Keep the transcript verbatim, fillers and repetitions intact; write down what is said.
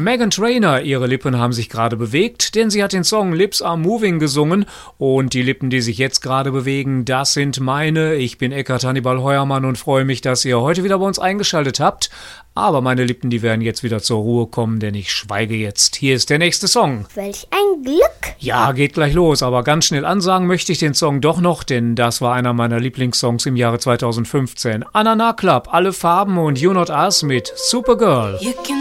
Meghan Trainor, ihre Lippen haben sich gerade bewegt, denn sie hat den Song Lips Are Moving gesungen und die Lippen, die sich jetzt gerade bewegen, das sind meine. Ich bin Eckart Hannibal Heuermann und freue mich, dass ihr heute wieder bei uns eingeschaltet habt. Aber meine Lippen, die werden jetzt wieder zur Ruhe kommen, denn ich schweige jetzt. Hier ist der nächste Song. Welch ein Glück! Ja, geht gleich los, aber ganz schnell ansagen möchte ich den Song doch noch, denn das war einer meiner Lieblingssongs im Jahre zweitausendfünfzehn. Anana Club, Alle Farben und You Not Us mit Supergirl. You can